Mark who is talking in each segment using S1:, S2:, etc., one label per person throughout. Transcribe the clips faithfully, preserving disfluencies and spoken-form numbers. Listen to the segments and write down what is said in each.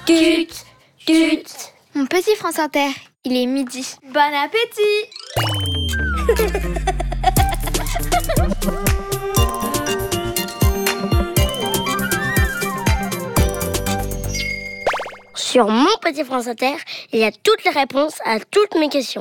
S1: Tut, tut.
S2: Mon petit France Inter, il est midi.
S1: Bon appétit.
S3: Sur mon petit France Inter, il y a toutes les réponses à toutes mes questions.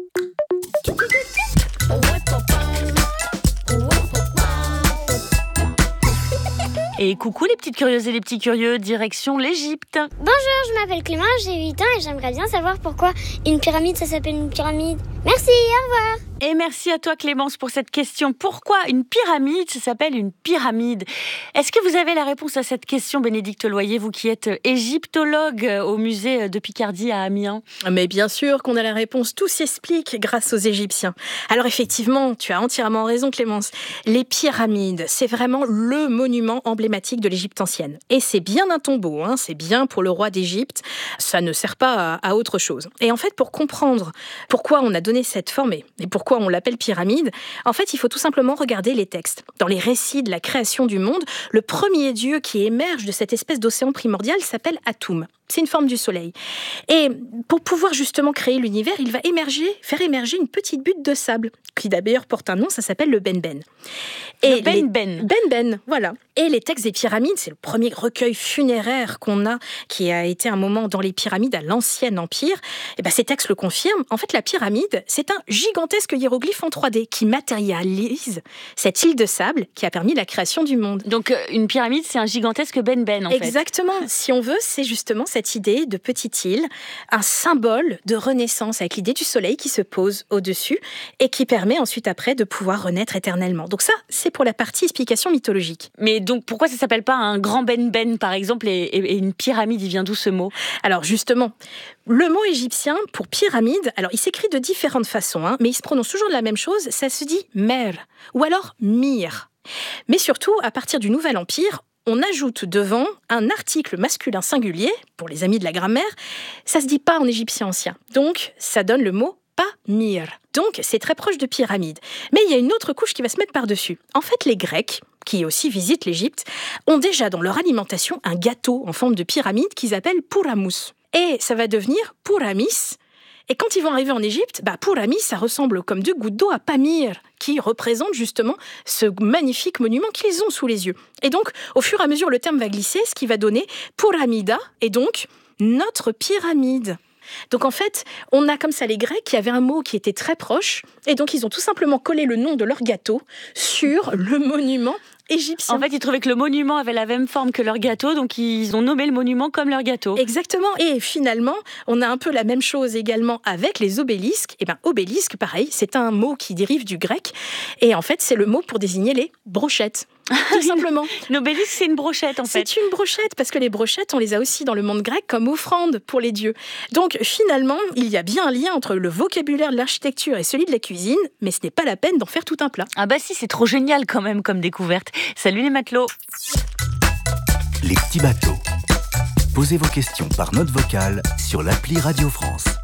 S4: Et coucou les petites curieuses et les petits curieux, direction l'Égypte.
S5: Bonjour, je m'appelle Clément, j'ai huit ans et j'aimerais bien savoir pourquoi une pyramide, ça s'appelle une pyramide. Merci, au revoir.
S4: Et merci à toi Clémence pour cette question. Pourquoi une pyramide, ça s'appelle une pyramide? Est-ce que vous avez la réponse à cette question, Bénédicte Loyer, vous qui êtes égyptologue au musée de Picardie à Amiens?
S6: Mais bien sûr qu'on a la réponse, tout s'explique grâce aux Égyptiens. Alors effectivement, tu as entièrement raison Clémence, les pyramides, c'est vraiment le monument emblématique de l'Égypte ancienne. Et c'est bien un tombeau, hein, c'est bien pour le roi d'Égypte, ça ne sert pas à, à autre chose. Et en fait, pour comprendre pourquoi on a donné cette forme et pourquoi on l'appelle pyramide, en fait, il faut tout simplement regarder les textes. Dans les récits de la création du monde, le premier dieu qui émerge de cette espèce d'océan primordial s'appelle Atum. C'est une forme du soleil. Et pour pouvoir justement créer l'univers, il va émerger, faire émerger une petite butte de sable, qui d'ailleurs porte un nom, ça s'appelle le Benben.
S4: Et le Benben.
S6: Benben, voilà. Et les textes des pyramides, c'est le premier recueil funéraire qu'on a, qui a été un moment dans les pyramides à l'ancien empire. Et ben ces textes le confirment. En fait, la pyramide, c'est un gigantesque hiéroglyphe en trois D qui matérialise cette île de sable qui a permis la création du monde.
S4: Donc une pyramide, c'est un gigantesque Benben en fait.
S6: Exactement. Si on veut, c'est justement cette Cette idée de petite île, un symbole de renaissance avec l'idée du soleil qui se pose au-dessus et qui permet ensuite après de pouvoir renaître éternellement. Donc ça, c'est pour la partie explication mythologique.
S4: Mais donc pourquoi ça s'appelle pas un grand Benben par exemple et, et, et une pyramide, il vient d'où ce mot?
S6: Alors justement, le mot égyptien pour pyramide, alors il s'écrit de différentes façons, hein, mais il se prononce toujours de la même chose, ça se dit mer ou alors mir. Mais surtout, à partir du Nouvel Empire, on ajoute devant un article masculin singulier, pour les amis de la grammaire, ça se dit pas en égyptien ancien. Donc, ça donne le mot pamir. Donc, c'est très proche de pyramide. Mais il y a une autre couche qui va se mettre par-dessus. En fait, les Grecs, qui aussi visitent l'Égypte, ont déjà dans leur alimentation un gâteau en forme de pyramide qu'ils appellent pouramous. Et ça va devenir pouramis. Et quand ils vont arriver en Égypte, bah Pouramis, ça ressemble comme deux gouttes d'eau à Pamir, qui représente justement ce magnifique monument qu'ils ont sous les yeux. Et donc, au fur et à mesure, le terme va glisser, ce qui va donner Pouramida, et donc notre pyramide. Donc en fait, on a comme ça les Grecs qui avaient un mot qui était très proche, et donc ils ont tout simplement collé le nom de leur gâteau sur le monument égyptien.
S4: En fait, ils trouvaient que le monument avait la même forme que leur gâteau, donc ils ont nommé le monument comme leur gâteau.
S6: Exactement. Et finalement, on a un peu la même chose également avec les obélisques. Et bien, obélisque, pareil, c'est un mot qui dérive du grec. Et en fait, c'est le mot pour désigner les brochettes. Tout simplement.
S4: Une obélisque, c'est une brochette, en fait.
S6: C'est une brochette, parce que les brochettes, on les a aussi dans le monde grec comme offrande pour les dieux. Donc, finalement, il y a bien un lien entre le vocabulaire de l'architecture et celui de la cuisine, mais ce n'est pas la peine d'en faire tout un plat.
S4: Ah bah si, c'est trop génial quand même comme découverte. Salut les matelots.
S7: Les petits bateaux. Posez vos questions par note vocale sur l'appli Radio France.